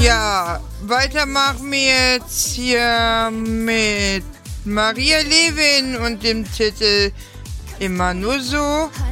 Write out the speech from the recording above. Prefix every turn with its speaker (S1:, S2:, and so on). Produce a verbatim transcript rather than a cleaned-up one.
S1: Ja, weiter machen wir jetzt hier mit Maria Levin und dem Titel Immer nur so.